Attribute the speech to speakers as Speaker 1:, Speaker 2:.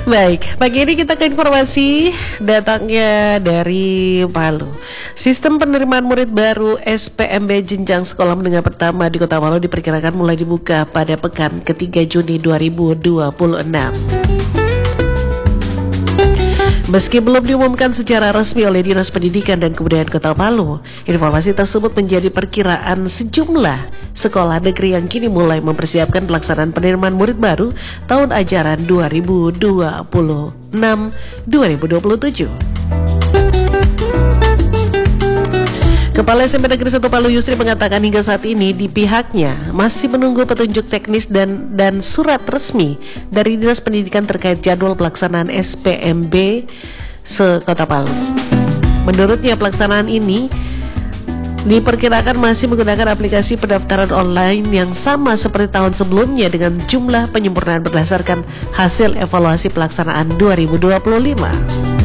Speaker 1: Baik, pagi ini kita ke informasi datangnya dari Palu. Sistem penerimaan murid baru SPMB jenjang sekolah menengah pertama di Kota Palu diperkirakan mulai dibuka pada pekan ketiga Juni 2026. Meski belum diumumkan secara resmi oleh Dinas Pendidikan dan Kebudayaan Kota Palu, informasi tersebut menjadi perkiraan sejumlah sekolah negeri yang kini mulai mempersiapkan pelaksanaan penerimaan murid baru tahun ajaran 2026-2027. Kepala SMP Negeri 1 Palu Yusri mengatakan hingga saat ini di pihaknya masih menunggu petunjuk teknis dan surat resmi dari Dinas Pendidikan terkait jadwal pelaksanaan SPMB se-Kota Palu. Menurutnya pelaksanaan ini diperkirakan masih menggunakan aplikasi pendaftaran online yang sama seperti tahun sebelumnya dengan jumlah penyempurnaan berdasarkan hasil evaluasi pelaksanaan 2025.